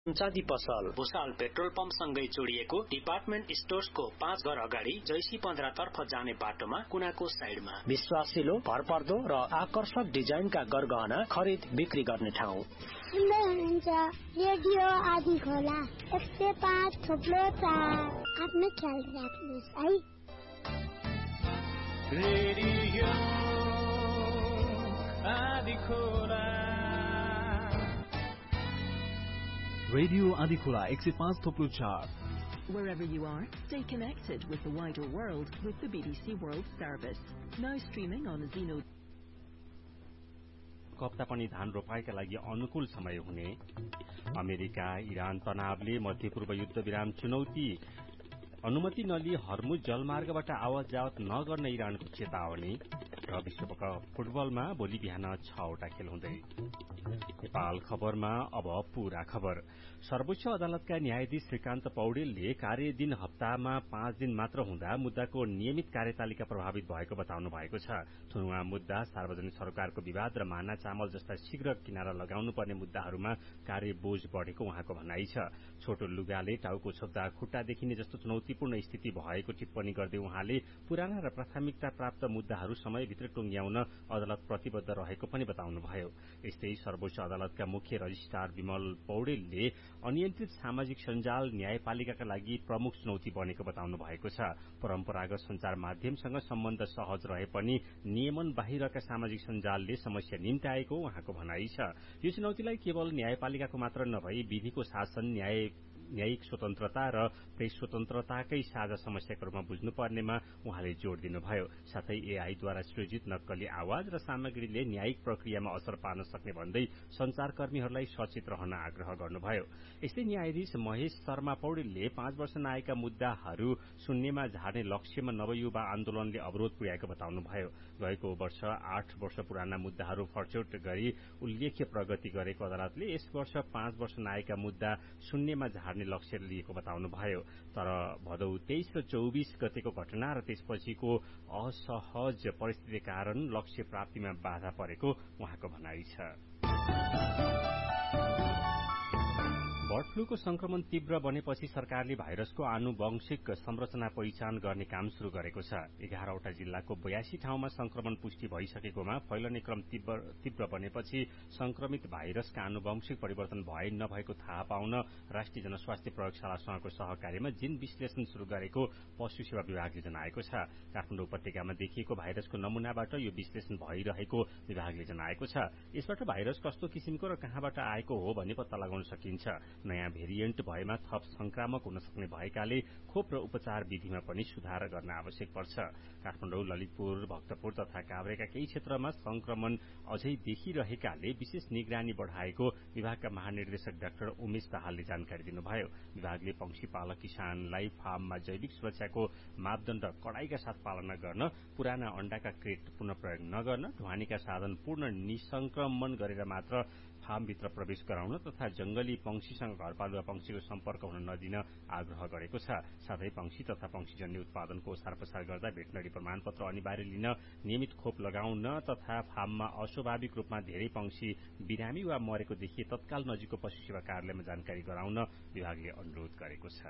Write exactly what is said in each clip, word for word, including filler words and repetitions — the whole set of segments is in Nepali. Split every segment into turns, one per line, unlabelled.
चाँदी पसल भुसाल पेट्रोल पम्प सँगै जोडिएको डिपार्टमेन्ट स्टोर्सको पाँच घर अगाडि जैसी पन्ध्र तर्फ जाने बाटोमा कुनाको साइडमा विश्वासिलो भरपर्दो र आकर्षक डिजाइनका गरगहना खरिद बिक्री गर्ने ठाउँ।
सुन्दै हुनुहुन्छ रेडियो आदि खोला एक सय पाँच थोप्लो चार। आफ्नो ख्याल राख्नुहोस् है।
रेडियो आदि खोला
Radio Adikola एक सय पाँच थोप्लो चार.
Wherever you are, stay connected with the wider world with the B B C World Service. Now streaming on Zeno.
हप्ता पनि धान रोपाइका लागि अनुकूल समय हुने। अमेरिका इरान तनावले मध्यपूर्व युद्ध विराम चुनौती। अनुमति नलिई हर्मुज जलमार्गबाट आवत जावत नगर्न इरानको चेतावनी। र विश्वकप फुटबलमा भोलि बिहान छवटा खेल हुँदै। नेपाल खबरमा अब पूरा खबर। सर्वोच्च अदालतका न्यायाधीश श्रीकान्त पौडेलले कार्यदिन हप्तामा पाँच दिन मात्र हुँदा मुद्दाको नियमित कार्यतालिका प्रभावित भएको बताउनु भएको छ। थुनुवा मुद्दा, सार्वजनिक सरोकारको विवाद र माना चामल जस्ता शीघ्र किनारा लगाउनु पर्ने मुद्दाहरूमा कार्य बोझ बढ़ेको उहाँको भनाइ छ। छोटो लुगाले टाउको छोप्दा खुट्टा देखिने जस्तो चुनौतीपूर्ण स्थिति भएको टिप्पणी गर्दै उहाँले पुराना र प्राथमिकता प्राप्त मुद्दाहरू समयभित्र टुंग्याउन अदालत प्रतिबद्ध रहेको पनि बताउनुभयो। यस्तै सर्वोच्च अदालतका मुख्य रजिस्ट्रार विमल पौडेलले अनियन्त्रित सामाजिक सञ्जाल न्यायपालिकाका लागि प्रमुख चुनौती बनेको बताउनु भएको छ। परम्परागत संचार माध्यमसँग सम्बन्ध सहज रहे पनि नियमन बाहिरका सामाजिक सञ्जालले समस्या निम्त्याएको उहाँको भनाइ छ। यो चुनौतीलाई केवल न्यायपालिकाको मात्र नभई विधिको शासन, न्याय न्यायिक स्वतन्त्रता र प्रेस स्वतन्त्रताकै साझा समस्याको रूपमा बुझ्नुपर्नेमा उहाँले जोड़ दिनुभयो। साथै एआईद्वारा सृजित नक्कली आवाज र सामग्रीले न्यायिक प्रक्रियामा असर पार्न सक्ने भन्दै संचारकर्मीहरूलाई सचेत रहन आग्रह गर्नुभयो। यस्तै न्यायाधीश महेश शर्मा पौडेलले पाँच वर्ष नआएका मुद्दाहरू शून्यमा झार्ने लक्ष्यमा नवयुवा आन्दोलनले अवरोध पुर्याएको बताउनुभयो। गएको वर्ष आठ वर्ष पुराना मुद्दाहरू फर्चौट गरी उल्लेख्य प्रगति गरेको अदालतले यस वर्ष पाँच वर्ष नआएका मुद्दा शून्यमा झार्ने लक्ष्य लिएको बताउनुभयो। तर भदौ तेइस र चौबिस गतेको घटना र त्यसपछिको असहज परिस्थितिका कारण लक्ष्य प्राप्तिमा बाधा परेको उहाँको भनाइ छ। बर्ड फ्लूको संक्रमण तीव्र बनेपछि सरकारले भाइरसको आनुवंशिक संरचना पहिचान गर्ने काम शुरू गरेको छ। एघारवटा जिल्लाको बयासी ठाउँमा संक्रमण पुष्टि भइसकेकोमा फैलने क्रम तीव्र तीव्र बनेपछि संक्रमित भाइरसका आनुवंशिक परिवर्तन भए नभएको थाहा पाउन राष्ट्रिय जनस्वास्थ्य प्रयोगशालासँगको सहकार्यमा जीन विश्लेषण शुरू गरेको पशु सेवा विभागले जनाएको छ। काठमाडौँ उपत्यकामा देखिएको भाइरसको नमूनाबाट यो विश्लेषण भइरहेको विभागले जनाएको छ। यसबाट भाइरस कस्तो किसिमको र कहाँबाट आएको हो भन्ने पत्ता लगाउन सकिन्छ। नयाँ भेरिएन्ट भएमा थप संक्रामक हुन सक्ने भएकाले खोप र उपचार विधिमा पनि सुधार गर्न आवश्यक पर्छ। काठमाडौँ, ललितपुर, भक्तपुर तथा काभ्रेका केही क्षेत्रमा संक्रमण अझै देखिरहेकाले विशेष निगरानी बढ़ाएको विभागका महानिर्देशक डाक्टर उमेश दाहालले जानकारी दिनुभयो। विभागले पंक्षी पालक किसानलाई फार्ममा जैविक सुरक्षाको मापदण्ड कड़ाईका साथ पालना गर्न, पुराना अण्डाका क्रेट पुनः प्रयोग नगर्न, ढुवानीका साधन पूर्ण निसंक्रमण गरेर मात्र फार्मभित्र प्रवेश गराउन तथा जंगली पंक्षीसँग घरपालुवा पंक्षीको सम्पर्क हुन नदिन आग्रह गरेको छ। साथै पंक्षी तथा पंक्षीजन्य उत्पादनको ओसार पसार गर्दा भेटनरी प्रमाणपत्र अनिवार्य लिन, नियमित खोप लगाउन तथा फार्ममा अस्वाभाविक रूपमा धेरै पंक्षी बिरामी वा मरेको देखिए तत्काल नजिकको पशु सेवा कार्यालयमा जानकारी गराउन विभागले अनुरोध गरेको छ।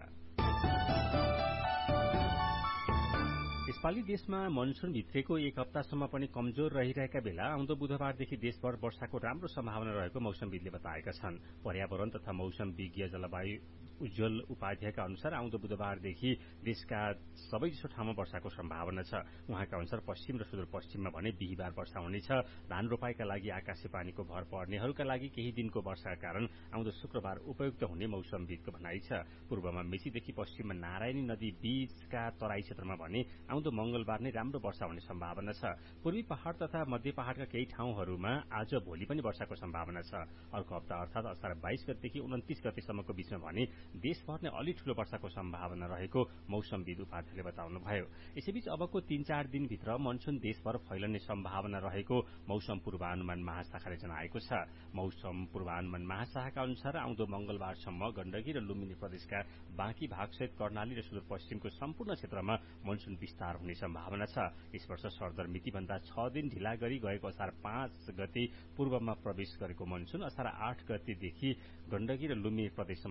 यसपालि देशमा मनसून भित्रेको एक हप्तासम्म पनि कमजोर रहिरहेका बेला आउँदो बुधबारदेखि देशभर वर्षाको राम्रो सम्भावना रहेको मौसमविदले बताएका छन्। पर्यावरण तथा मौसम विज्ञ जलवायु उज्जवल उपाध्यायका अनुसार आउँदो बुधबारदेखि देशका सबैजसो ठाउँमा वर्षाको सम्भावना छ। उहाँका अनुसार पश्चिम र सुदूरपश्चिममा भने बिहिबार वर्षा हुनेछ। धान रोपाईका लागि आकाशे पानीको भर पर्नेहरूका लागि केही दिनको वर्षाका कारण आउँदो शुक्रबार उपयुक्त हुने मौसमविदको भनाइ छ। पूर्वमा मेचीदेखि पश्चिममा नारायणी नदी बीचका तराई क्षेत्रमा भने आउँदो मंगलबार नै राम्रो वर्षा हुने सम्भावना छ। पूर्वी पहाड़ तथा मध्य पहाड़का केही ठाउँहरूमा आज भोलि पनि वर्षाको सम्भावना छ। अर्को हप्ता अर्थात असार बाइस गतेदेखि उन्तिस गतेसम्मको बीचमा भने देशभर नै अलि ठूलो वर्षाको सम्भावना रहेको मौसमविद उपाध्यायले बताउनुभयो। यसैबीच अबको तीन चार दिनभित्र मनसून देशभर फैलने सम्भावना रहेको मौसम पूर्वानुमान महाशाखाले जनाएको छ। मौसम पूर्वानुमान महाशाखाका अनुसार आउँदो मंगलबारसम्म गण्डकी र लुम्बिनी प्रदेशका बाँकी भागसहित कर्णाली र सुदूरपश्चिमको सम्पूर्ण क्षेत्रमा मनसून विस्तार पार हुने सम्भावना छ। यस वर्ष सरदर मितिभन्दा छ दिन ढिला गरी गएको असार पाँच गते पूर्वमा प्रवेश गरेको मनसून असार आठ गतेदेखि गण्डकी र लुम्बिनी प्रदेशमा